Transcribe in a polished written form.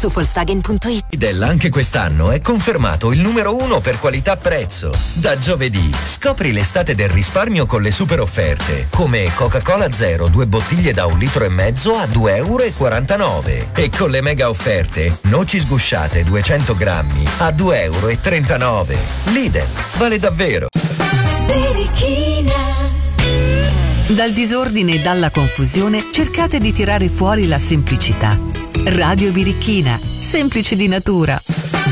su Volkswagen.it. Lidl anche quest'anno è confermato il numero 1 per qualità-prezzo. Da giovedì scopri l'estate del risparmio con le super offerte, come Coca-Cola Zero 2 bottiglie da 1,5 litri a 2,49 euro. E con le mega offerte, noci sgusciate 200 grammi a 2,39 euro. Lidl, vale davvero. Dal disordine e dalla confusione cercate di tirare fuori la semplicità. Radio Birichina, semplice di natura.